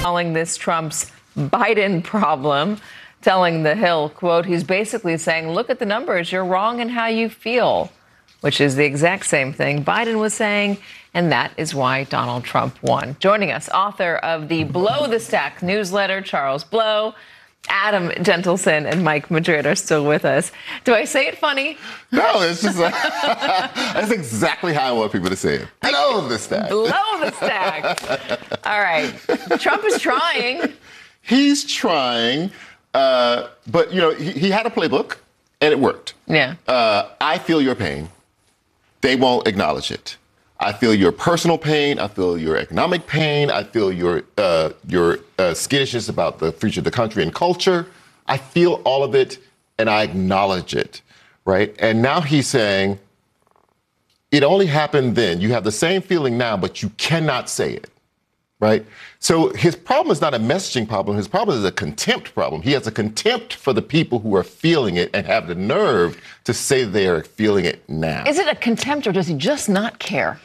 calling this Trump's Biden problem, telling The Hill, quote, he's basically saying, look at the numbers, you're wrong in how you feel, which is the exact same thing Biden was saying, and that is why Donald Trump won. Joining us, author of the Blow the Stack newsletter, Charles Blow. Adam Gentleson and Mike Madrid are still with us. Do I say it funny? No, it's just that's exactly how I want people to say it. Blow the stack. Blow the stack. All right. Trump is trying. He's trying, but, you know, he had a playbook, and it worked. Yeah. I feel your pain. They won't acknowledge it. I feel your personal pain. I feel your economic pain. I feel your skittishness about the future of the country and culture. I feel all of it, and I acknowledge it, right? And now he's saying, it only happened then. You have the same feeling now, but you cannot say it, right? So his problem is not a messaging problem. His problem is a contempt problem. He has a contempt for the people who are feeling it and have the nerve to say they are feeling it now. Is it a contempt, or does he just not care?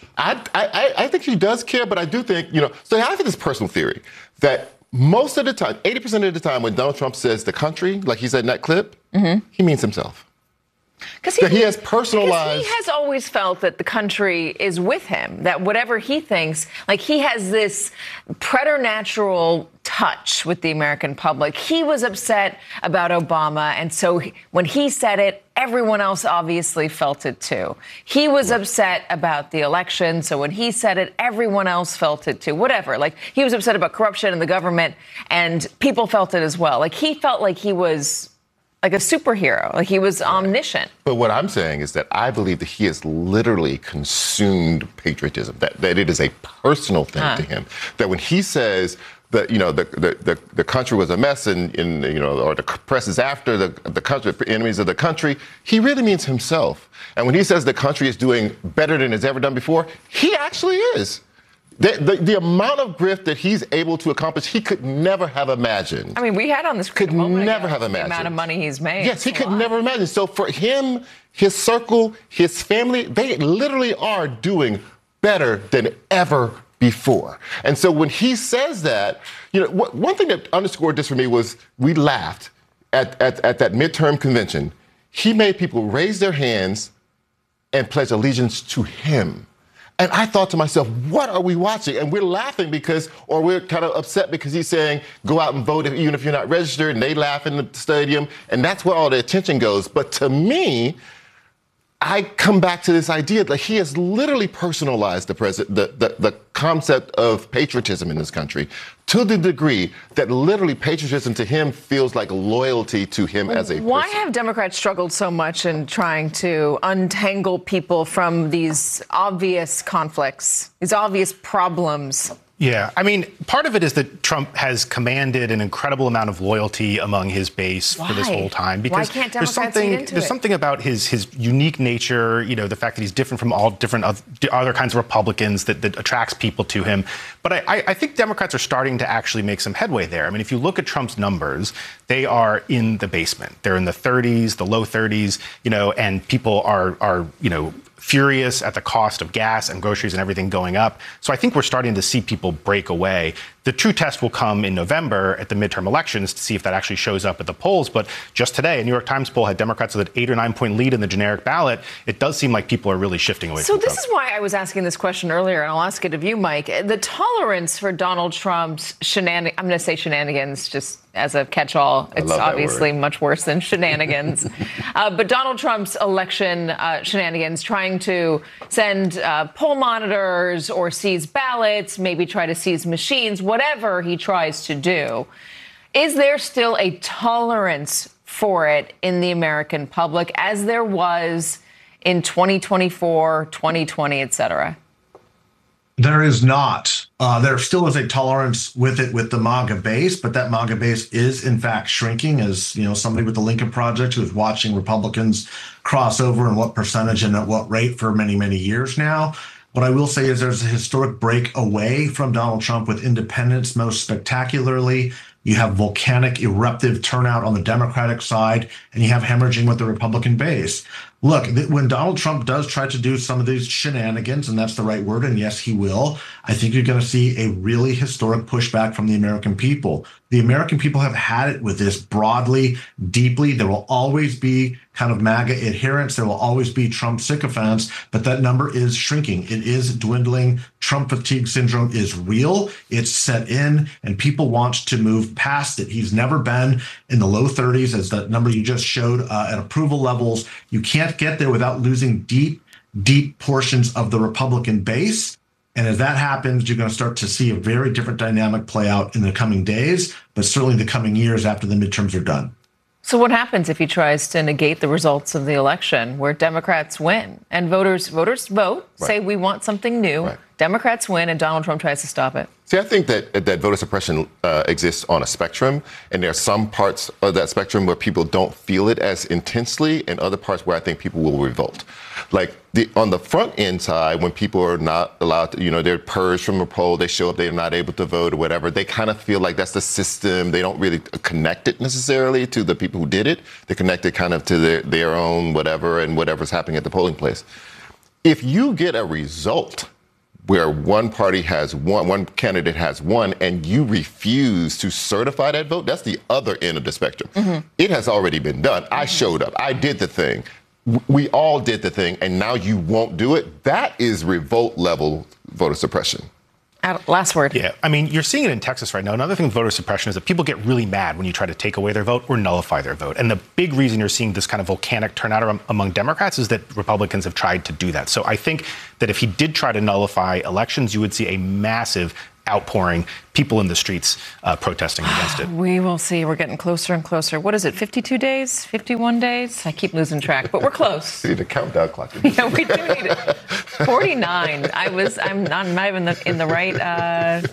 I think he does care, but I do think, you know, so I have this personal theory that most of the time, 80% of the time when Donald Trump says the country, like he said in that clip, he means himself. Because he has personalized. He has always felt that the country is with him, that whatever he thinks, like he has this preternatural touch with the American public. He was upset about Obama, and so when he said it, everyone else obviously felt it too. He was upset about the election, so when he said it, everyone else felt it too. Whatever. Like, he was upset about corruption in the government, and people felt it as well. Like, he felt like he was like a superhero, like he was omniscient. But what I'm saying is that I believe that he has literally consumed patriotism, that it is a personal thing to him. That when he says that, you know, the country was a mess and you know, or the press is after the country, enemies of the country, he really means himself. And when he says the country is doing better than it's ever done before, he actually is. The amount of grift that he's able to accomplish, he could never have imagined. I mean, we had on this could never have imagined the amount of money he's made. Yes, he could never imagine. So for him, his circle, his family, they literally are doing better than ever before. And so when he says that, you know, one thing that underscored this for me was we laughed at that midterm convention. He made people raise their hands and pledge allegiance to him. And I thought to myself, what are we watching? And we're laughing or we're kind of upset because he's saying, go out and vote even if you're not registered, and they laugh in the stadium, and that's where all the attention goes. But to me, I come back to this idea that he has literally personalized the concept of patriotism in this country to the degree that literally patriotism to him feels like loyalty to him as a person. Why have Democrats struggled so much in trying to untangle people from these obvious conflicts, these obvious problems? Yeah, I mean, part of it is that Trump has commanded an incredible amount of loyalty among his base for this whole time. Because why can't Democrats eat into there's something about his unique nature, you know, the fact that he's different from all different other kinds of Republicans that attracts people to him. But I think Democrats are starting to actually make some headway there. I mean, if you look at Trump's numbers, they are in the basement. They're in the 30s, the low 30s, you know, and people are you know, furious at the cost of gas and groceries and everything going up. So I think we're starting to see people break away. The true test will come in November at the midterm elections to see if that actually shows up at the polls. But just today, a New York Times poll had Democrats with an 8 or 9 point lead in the generic ballot. It does seem like people are really shifting away from Trump. So this is why I was asking this question earlier, and I'll ask it of you, Mike. The tolerance for Donald Trump's shenanigans, I'm going to say shenanigans just as a catch-all. It's obviously much worse than shenanigans. But Donald Trump's election shenanigans, trying to send poll monitors or seize ballots, maybe try to seize machines, whatever he tries to do. Is there still a tolerance for it in the American public as there was in 2024, 2020, et cetera? There is not. There still is a tolerance with it with the MAGA base, but that MAGA base is in fact shrinking. As you know, somebody with the Lincoln Project who is watching Republicans cross over and what percentage and at what rate for many, many years now. What I will say is there's a historic break away from Donald Trump with independents most spectacularly. You have volcanic eruptive turnout on the Democratic side, and you have hemorrhaging with the Republican base. Look, when Donald Trump does try to do some of these shenanigans, and that's the right word, and yes, he will, I think you're going to see a really historic pushback from the American people. The American people have had it with this broadly, deeply. There will always be kind of MAGA adherents. There will always be Trump sycophants, but that number is shrinking. It is dwindling. Trump fatigue syndrome is real. It's set in, and people want to move past it. He's never been in the low 30s, as that number you just showed, at approval levels. You can't get there without losing deep portions of the Republican base. And as that happens, you're going to start to see a very different dynamic play out in the coming days, but certainly the coming years after the midterms are done. So what happens if he tries to negate the results of the election where Democrats win and voters vote, say we want something new, Democrats win, and Donald Trump tries to stop it? See, I think that voter suppression exists on a spectrum, and there are some parts of that spectrum where people don't feel it as intensely, and other parts where I think people will revolt. Like on the front end side, when people are not allowed to, they're purged from a poll, they show up, they're not able to vote or whatever, they kind of feel like that's the system. They don't really connect it necessarily to the people who did it. They connect it kind of to their own whatever and whatever's happening at the polling place. If you get a result where one party has won, one candidate has won, and you refuse to certify that vote, that's the other end of the spectrum. Mm-hmm. It has already been done. I showed up. I did the thing. We all did the thing, and now you won't do it. That is revolt level voter suppression. Last word. Yeah, I mean, you're seeing it in Texas right now. Another thing with voter suppression is that people get really mad when you try to take away their vote or nullify their vote. And the big reason you're seeing this kind of volcanic turnout among Democrats is that Republicans have tried to do that. So I think that if he did try to nullify elections, you would see a massive outpouring, people in the streets protesting against it. We will see. We're getting closer and closer. What is it, 52 days, 51 days? I keep losing track, but we're close. We need a countdown clock. Yeah, we do need it. 49. I'm not even in the right,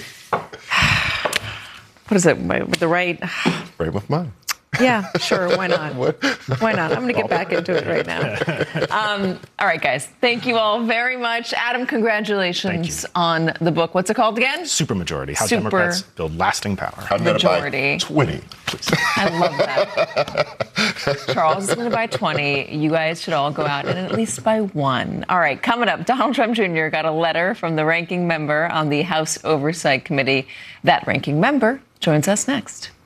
what is it, the right? Frame of mind. Yeah, sure. Why not? Why not? I'm going to get back into it right now. All right, guys. Thank you all very much. Adam, congratulations on the book. What's it called again? Supermajority. How Democrats Build Lasting Power. Majority. 20. Please. I love that. Charles is going to buy 20. You guys should all go out and at least buy one. All right, coming up, Donald Trump Jr. got a letter from the ranking member on the House Oversight Committee. That ranking member joins us next.